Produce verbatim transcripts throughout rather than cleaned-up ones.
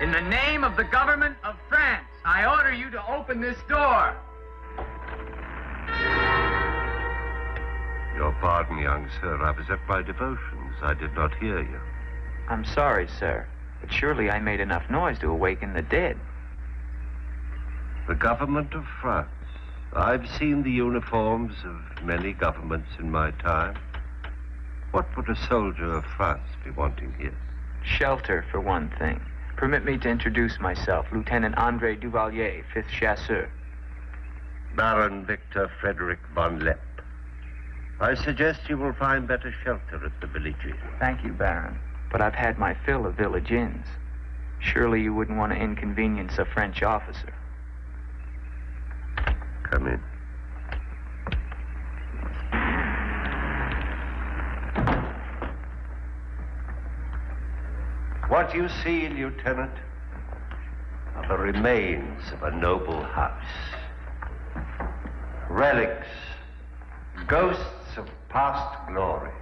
In the name of the government of France, I order you to open this door. Your pardon, young sir. I was at my devotions. I did not hear you. I'm sorry, sir, but surely I made enough noise to awaken the dead. The government of France. I've seen the uniforms of many governments in my time. What would a soldier of France be wanting here? Shelter, for one thing. Permit me to introduce myself, Lieutenant Andre Duvalier, fifth Chasseur. Baron Victor Frederick von Lepp. I suggest you will find better shelter at the village inn. Thank you, Baron, but I've had my fill of village inns. Surely you wouldn't want to inconvenience a French officer. Come in. What you see, Lieutenant, are the remains of a noble house. Relics, ghosts of past glories.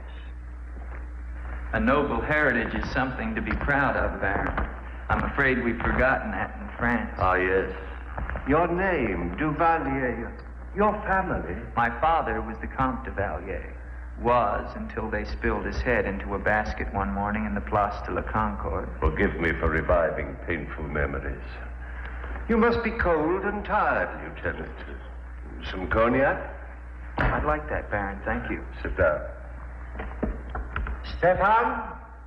A noble heritage is something to be proud of, Baron. I'm afraid we've forgotten that in France. Ah, yes. Your name, Duvalier, your family. My father was the Comte de Valier. Was until they spilled his head into a basket one morning in the Place de la Concorde. Forgive me for reviving painful memories. You must be cold and tired, Lieutenant. Some cognac? I'd like that, Baron. Thank you. Sit down. Stefan?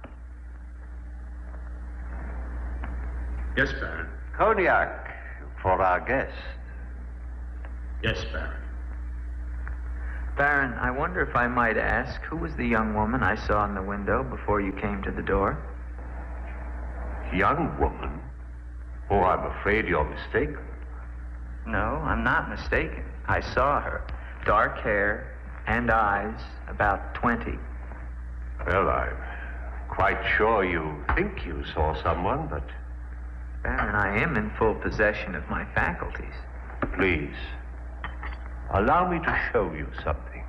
Yes, Baron. Cognac for our guest. Yes, Baron. Baron, I wonder if I might ask, who was the young woman I saw in the window before you came to the door? Young woman? Oh, I'm afraid you're mistaken. No, I'm not mistaken. I saw her. Dark hair and eyes, about twenty. Well, I'm quite sure you think you saw someone, but... Baron, I am in full possession of my faculties. Please, allow me to show you something.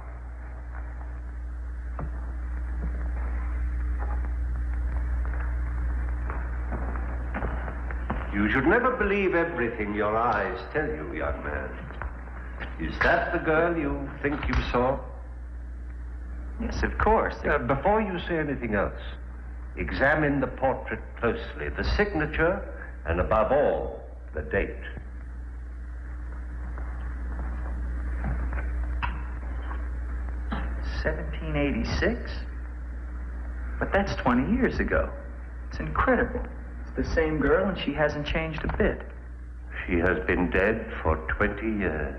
You should never believe everything your eyes tell you, young man. Is that the girl you think you saw? Yes, of course. Uh, before you say anything else, examine the portrait closely, the signature, and above all, the date. seventeen eighty-six? But that's twenty years ago. It's incredible. It's the same girl, and she hasn't changed a bit. She has been dead for twenty years.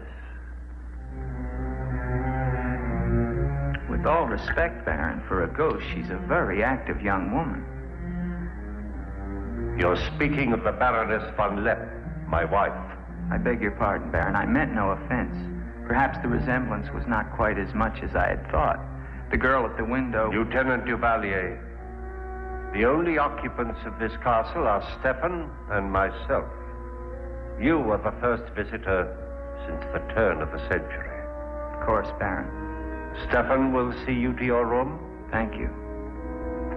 With all respect, Baron, for a ghost, she's a very active young woman. You're speaking of the Baroness von Lepp, my wife. I beg your pardon, Baron. I meant no offense. Perhaps the resemblance was not quite as much as I had thought. The girl at the window... Lieutenant Duvalier, the only occupants of this castle are Stefan and myself. You are the first visitor since the turn of the century. Of course, Baron. Stefan will see you to your room. Thank you.